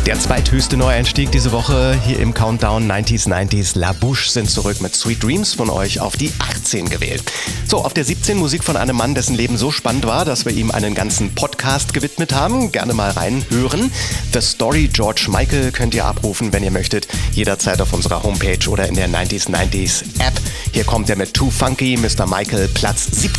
Der zweithöchste Neueinstieg diese Woche hier im Countdown 90s. La Bouche sind zurück mit Sweet Dreams, von euch auf die 18 gewählt. So, auf der 17 Musik von einem Mann, dessen Leben so spannend war, dass wir ihm einen ganzen Podcast gewidmet haben. Gerne mal reinhören. The Story George Michael könnt ihr abrufen, wenn ihr möchtet. Jederzeit auf unserer Homepage oder in der 90s App. Hier kommt er mit Too Funky, Mr. Michael, Platz 17.